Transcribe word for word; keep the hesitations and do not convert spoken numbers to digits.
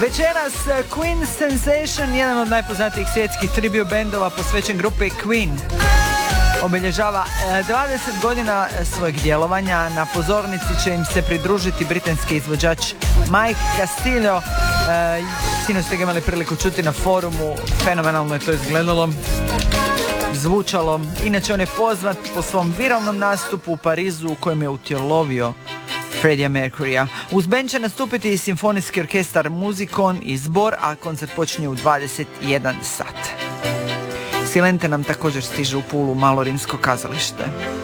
Večeras Queen Sensation, jedan od najpoznatijih svjetskih tribute bendova posvećen grupi Queen, obilježava dvadeset godina svojeg djelovanja. Na pozornici će im se pridružiti britanski izvođač Mike Castillo. E, sinoć ste ga imali priliku čuti na forumu, fenomenalno je to izgledalo, zvučalo. Inače on je poznat po svom viralnom nastupu u Parizu u kojem je utjelovio Freddie Mercurya. Uz band će nastupiti i simfonijski orkestar Muzikon i zbor, a koncert počinje u dvadeset jedan sat. Silente nam također stiže u Pulu, malo rimsko kazalište.